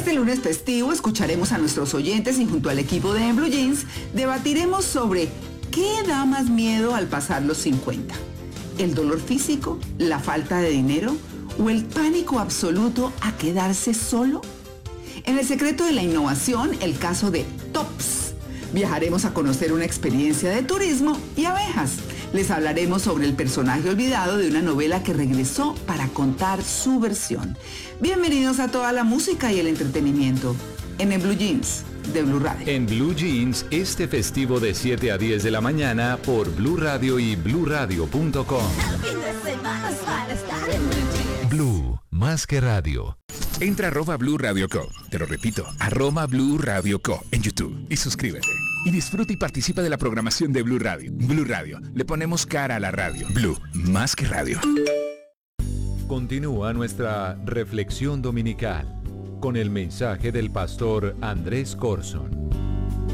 Este lunes festivo escucharemos a nuestros oyentes y junto al equipo de En Blue Jeans debatiremos sobre qué da más miedo al pasar los 50. ¿El dolor físico, la falta de dinero o el pánico absoluto a quedarse solo? En El secreto de la innovación, el caso de Tops. Viajaremos a conocer una experiencia de turismo y abejas. Les hablaremos sobre el personaje olvidado de una novela que regresó para contar su versión. Bienvenidos a toda la música y el entretenimiento en Blue Jeans de Blue Radio. En Blue Jeans, este festivo de 7 a 10 de la mañana por Blue Radio y BlueRadio.com. Blue, más que radio. Entra a @Blue Radio Co. Te lo repito, @Blue Radio Co. en YouTube y suscríbete. Y disfruta y participa de la programación de Blue Radio. Blue Radio, le ponemos cara a la radio. Blue, más que radio. Continúa nuestra reflexión dominical con el mensaje del pastor Andrés Corson.